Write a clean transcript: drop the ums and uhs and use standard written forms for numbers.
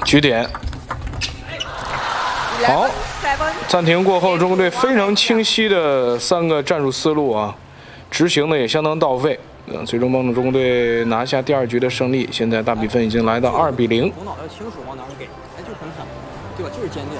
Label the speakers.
Speaker 1: 局点。好，暂停过后，中国队非常清晰的3个战术思路啊，执行的也相当到位。最终帮助中国队拿下第2局的胜利。现在大比分已经来到2比0。
Speaker 2: 头脑要清楚，往哪儿给，哎，就很狠，对吧？就是坚定。